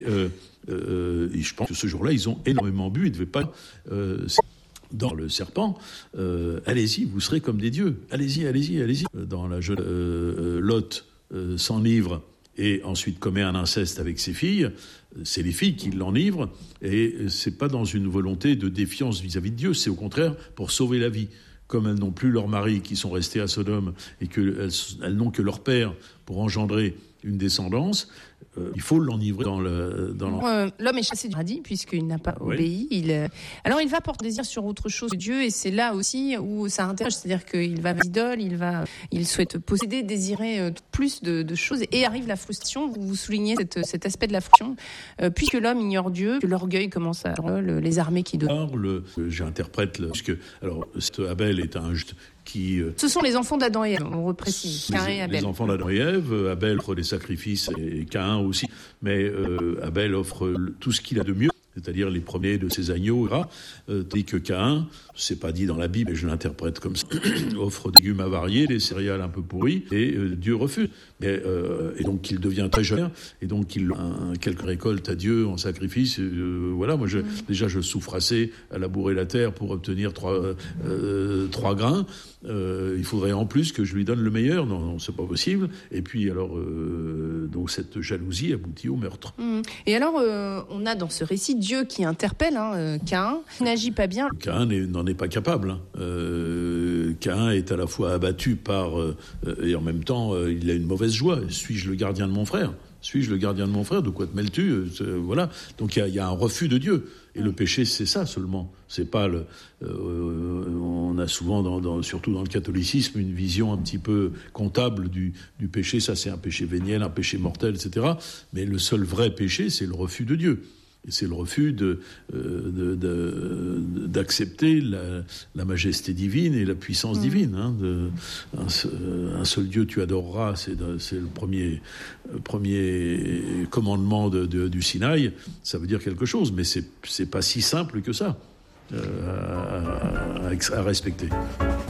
Et je pense que ce jour-là, ils ont énormément bu. Ils ne devaient pas... dans le serpent, allez-y, vous serez comme des dieux. Allez-y. Dans la jeune Lot s'enivre et ensuite commet un inceste avec ses filles. C'est les filles qui l'enivrent, et c'est pas dans une volonté de défiance vis-à-vis de Dieu, c'est au contraire pour sauver la vie. Comme elles n'ont plus leurs maris qui sont restés à Sodome et qu'elles n'ont que leur père pour engendrer une descendance, il faut l'enivrer dans l'homme est chassé du paradis puisqu'il n'a pas obéi. Alors il va porter désir sur autre chose que Dieu, et c'est là aussi où ça interroge, c'est-à-dire qu'il va vers l'idole, il souhaite posséder, désirer plus de choses, et arrive la frustration. Vous soulignez cet aspect de la frustration, puisque l'homme ignore Dieu, que l'orgueil commence à les armées qui donnent. J'interprète puisque alors Abel est un juste qui... Ce sont les enfants d'Adam et Ève, on reprécise. Caïn et Abel. Les enfants d'Adam et Ève. Abel offre des sacrifices, et Caïn aussi. Mais Abel offre tout ce qu'il a de mieux, c'est-à-dire les premiers de ses agneaux, tandis que Caïn, c'est pas dit dans la Bible, mais je l'interprète comme ça, offre des légumes avariés, des céréales un peu pourries, et Dieu refuse. Et donc il devient très jeune, et donc il quelques récoltes à Dieu en sacrifice. Moi déjà je souffre assez à labourer la terre pour obtenir 3 grains. Il faudrait en plus que je lui donne le meilleur. Non, c'est pas possible. Et puis alors, donc cette jalousie aboutit au meurtre. Et alors, on a dans ce récit Dieu qui interpelle Caïn, qui n'agit pas bien. Caïn n'en est pas capable. Caïn est à la fois abattu par et en même temps, il a une mauvaise joie. Suis-je le gardien de mon frère ? De quoi te mêles-tu ? Voilà. Donc il y a un refus de Dieu. Et le péché, c'est ça seulement. C'est pas on a souvent, surtout dans le catholicisme, une vision un petit peu comptable du péché. Ça, c'est un péché véniel, un péché mortel, etc. Mais le seul vrai péché, c'est le refus de Dieu. Et c'est le refus d'accepter la majesté divine et la puissance divine. Un seul Dieu tu adoreras, c'est le premier commandement du Sinaï. Ça veut dire quelque chose, mais c'est pas si simple que ça à respecter.